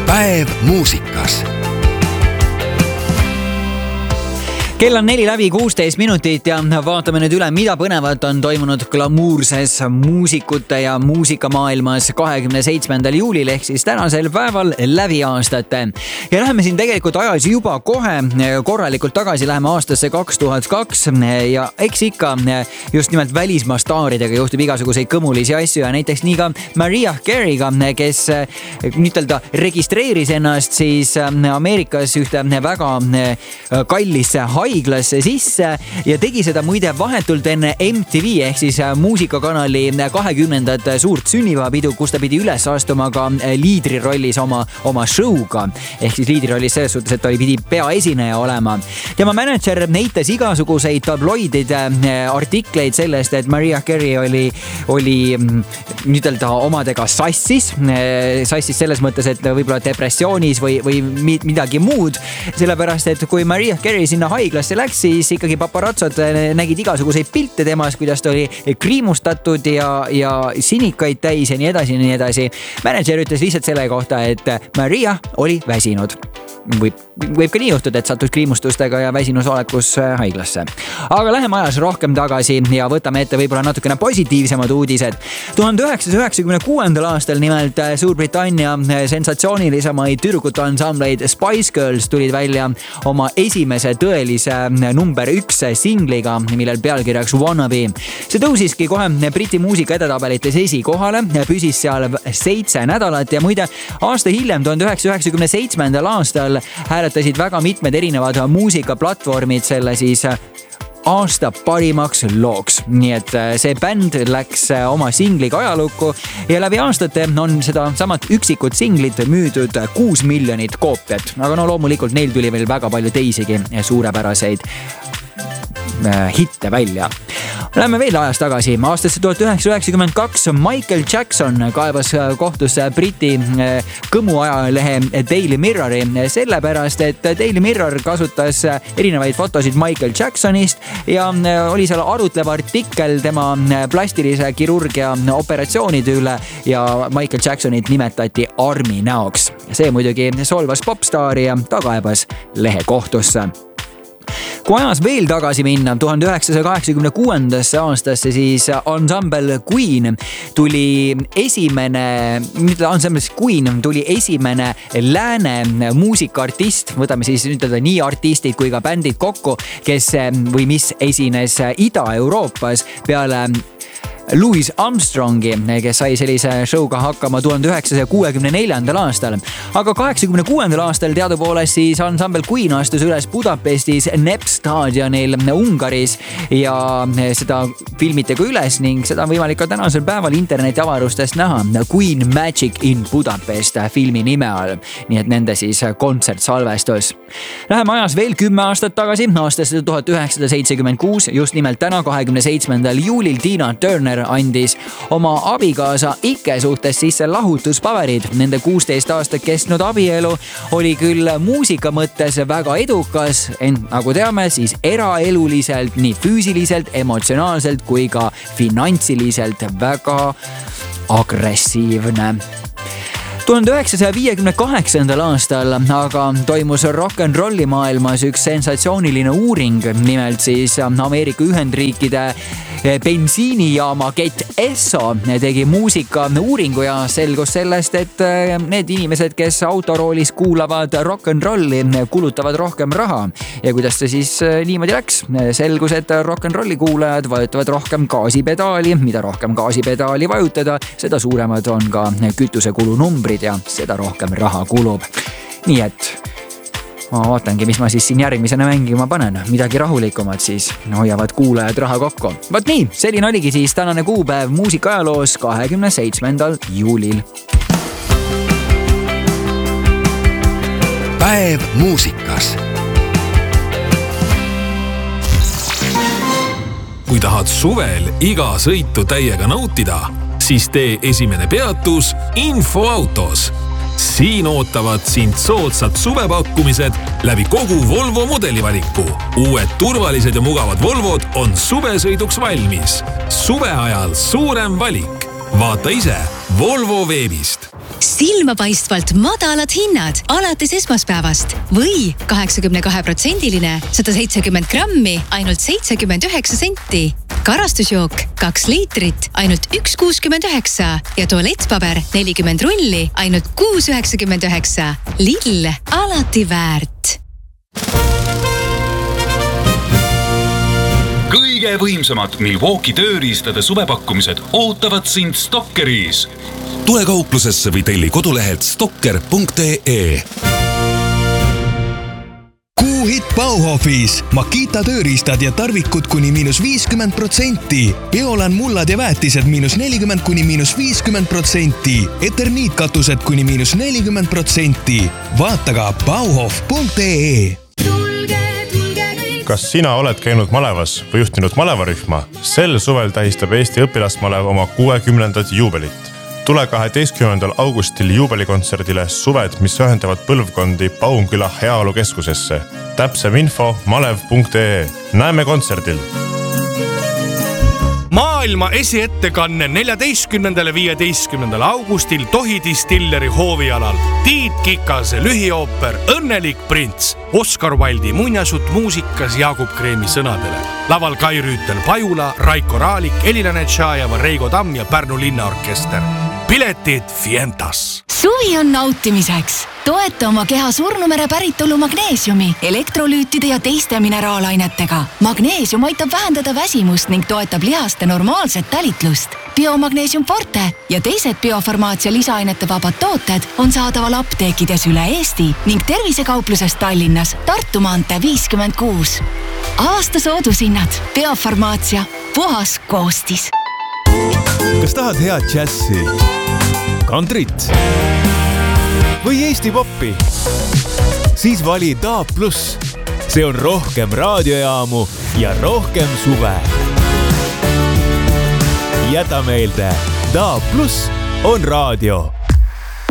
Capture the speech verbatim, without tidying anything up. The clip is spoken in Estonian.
Päev muusikas. Kell on neli läbi kuusteist minutit ja vaatame nüüd üle, mida põnevat on toimunud glamuurses muusikute ja muusikamaailmas kahekümne seitsmendal juulil ehk siis tänasel päeval läbi aastate. Ja läheme siin tegelikult ajas juba kohe korralikult tagasi, läheme aastasse kaks tuhat kaks ja eks ikka just nimelt välismaa staaridega juhtub igasuguseid kõmulisi asju ja näiteks nii ka Mariah Carey'ga, kes ütelda registreeris ennast siis Ameerikas ühte väga kallisse haiglasse sisse ja tegi seda muide vahetult enne M T V ehk siis muusikakanali kahekümnendat suurt sünnipäevapidu, kus ta pidi üles astuma ka liidrirollis oma, oma show'ga. Ehk siis liidrirollis selles suhtes, et ta pidi peaesineja olema. Tema manager neitas igasuguseid tabloidide artikleid sellest, et Mariah Carey oli, oli ütelda omadega sassis. Sassis selles mõttes, et võib-olla depressioonis või, või midagi muud. Sellepärast, et kui Mariah Carey sinna haigla läks, siis ikkagi paparatsod nägid igasuguseid pilte temast, kuidas ta oli kriimustatud ja, ja sinikaid täis ja nii edasi ja nii edasi. Manager ütles lihtsalt selle kohta, et Mariah oli väsinud. Võib, võib ka nii juhtuda, et satud kriimustustega ja väsinusolekus haiglasse. Aga läheme ajas rohkem tagasi ja võtame ette võib-olla natukene positiivsemad uudised. tuhande üheksasaja üheksakümne kuuendal aastal nimelt Suurbritannia sensatsioonilisemaid tüdrukute ansambleid Spice Girls tulid välja oma esimese tõelise number üks singliga, millel pealkirjaks Wannabe. See tõusiski kohe Briti muusika edetabelites esikohale, püsis seal seitse nädalat ja muide aasta hiljem, tuhande üheksasaja üheksakümne seitsmendal aastal hääletasid väga mitmed erinevad muusikaplatvormid selle siis aasta parimaks looks. Nii et see bänd läks oma singliga ajalukku ja läbi aastate on seda samat üksikut singlit müüdud kuus miljonit koopiat. Aga no loomulikult neil tuli veel väga palju teisigi suurepäraseid hitte välja. Läheme veel ajas tagasi. Aastasse tuhat üheksasada üheksakümmend kaks Michael Jackson kaebas kohtusse Briti kõmuajalehe Daily Mirrori sellepärast, et Daily Mirror kasutas erinevaid fotosid Michael Jacksonist ja oli seal arutlev artikkel tema plastilise kirurgia operatsioonide üle ja Michael Jacksonit nimetati armi näoks. See muidugi solvas popstaari ja ta kaebas lehe kohtusse. Kui ajas veel tagasi minna, tuhande üheksasaja kaheksakümne kuuendasse aastasse, siis ansambel Queen tuli esimene, mida ansambel Queen tuli esimene lääne muusikaartist, võtame siis ütelda nii artistid kui ka bändid kokku, kes või mis esines Ida-Euroopas peale Louis Armstrongi, kes sai sellise show'ga hakkama tuhande üheksasaja kuuekümne neljandal aastal. Aga kaheksakümne kuuendal aastal teadupoolest siis ansambel Queen astus üles Budapestis Nep staadionil Ungaris ja seda filmiti ka üles ning seda on võimalik ka tänasel päeval interneti avarustest näha. Queen Magic in Budapest filmi nime all. Nii et nende siis kontsertsalvestus. Läheme ajas veel kümme aastat tagasi, aastasse tuhat üheksasada seitsekümmend kuus, just nimelt täna kahekümne seitsmendal juulil Tina Turner andis oma abikaasa Ike suhtes sisse lahutuspaberid. Nende kuusteist aastat kestnud abielu oli küll muusika mõttes väga edukas, ent nagu teame, siis eraeluliselt, nii füüsiliselt, emotsionaalselt kui ka finantsiliselt väga agressiivne. tuhande üheksasaja viiekümne kaheksandal aastal aga toimus rock'n'rolli maailmas üks sensatsiooniline uuring, nimelt siis Ameerika Ühendriikide bensiinijaama Get Esso tegi muusika uuringu ja selgus sellest, et need inimesed, kes autoroolis kuulavad rock'n'rolli, kulutavad rohkem raha. Ja kuidas see siis niimoodi läks? Selgus, et rock'n'rolli kuulajad vajutavad rohkem gaasipedaali, mida rohkem gaasipedaali vajutada, seda suuremad on ka kütusekulu numbrid ja seda rohkem raha kulub. Nii et ma vaatangi, mis ma siis siin järgmisena mängima panen. Midagi rahulikumat siis hoiavad kuulajad raha kokku. Vaat nii, selline oligi siis tänane kuupäev muusikaajaloos kahekümne seitsmendal juulil. Päev muusikas. Kui tahad suvel iga sõitu täiega nautida, siis tee esimene peatus Infoautos. Siin ootavad sind soodsad suvepakkumised läbi kogu Volvo mudelivaliku. Uued turvalised ja mugavad Volvod on suvesõiduks valmis. Suve ajal suurem valik. Vaata ise Volvo veebist. silmapaistvalt madalad hinnad alates esmaspäevast või kaheksakümne kahe protsendiline sada seitsekümmend grammi ainult seitsekümmend üheksa senti. Karastusjook kaks liitrit ainult üks kuuskümmend üheksa ja tualettpaber nelikümmend rulli ainult kuus üheksakümmend üheksa. Lidl, alati väärt. Kõige võimsamad Milwaukee tööriistade suvepakkumised ootavad sind Stockeris. Tule kauplusesse või telli kodulehelt stocker punkt ee. Kuuhit Bauhofis. Makita tööriistad ja tarvikud kuni miinus viiskümmend protsenti. Biolan mullad ja väetised miinus nelikümmend kuni miinus viiskümmend protsenti. Eterniitkatused kuni miinus nelikümmend protsenti. Vaata ka bauhof punkt ee. Kas sina oled käinud malevas või juhtinud malevarühma? Sel suvel tähistab Eesti õpilasmalev oma kuuekümnendat juubelit. Tule kaheteistkümnendal augustil juubelikontserdile Suved, mis ühendavad põlvkondi Paumküla heaolukeskusesse. Täpsem info malev punkt ee. Näeme kontserdil! Maailma esiettekanne neljateistkümnendal ja viieteistkümnendal augustil Tohi Distilleri hoovialal. Tiit Kikase lühiooper Õnnelik prints. Oskar Wilde'i muinasjutt muusikas Jaagup Kreemi sõnadele. Laval Kai Rüütel Pajula, Raiko Raalik, Elina Netšajeva, Reigo Tamm ja Pärnu linnaorkester. Piletid Fientas. Suvi on nautimiseks. Toeta oma keha surnumere päritolu magneesiumi, elektrolüütide ja teiste mineraalainetega. Magneesium aitab vähendada väsimust ning toetab lihaste normaalset tälitlust. Biomagneesium Forte ja teised biofarmaatsia lisaainete vabad tooted on saadaval apteekides üle Eesti ning tervisekaupluses Tallinnas Tartu maantee viiskümmend kuus. Aasta soodusinnad. Biofarmaatsia. Puhas koostis. Kas tahad head džässi, kantrit või Eesti poppi? Siis vali D A B plus. See on rohkem raadiojaamu ja rohkem suve. Jäta meelde, D A B plus on raadio.